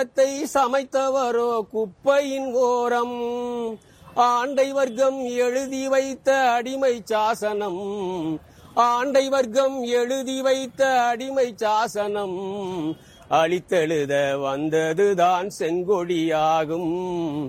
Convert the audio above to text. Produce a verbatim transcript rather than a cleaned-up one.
சமைத்தவரோ குப்பையின் ஓரம். ஆண்டை வர்க்கம் எழுதி வைத்த அடிமை சாசனம், ஆண்டை வர்க்கம் எழுதி வைத்த அடிமை சாசனம் அழித்தெழுத வந்ததுதான் செங்கொடியாகும்.